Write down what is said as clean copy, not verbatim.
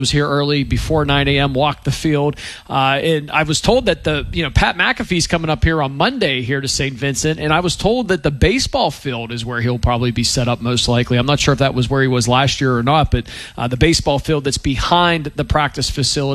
was here early before 9 a.m., walked the field. And I was told that Pat McAfee's coming up here on Monday here to St. Vincent, and I was told that the baseball field is where he'll probably be set up most likely. I'm not sure if that was where he was last year or not, but the baseball field that's behind the practice facility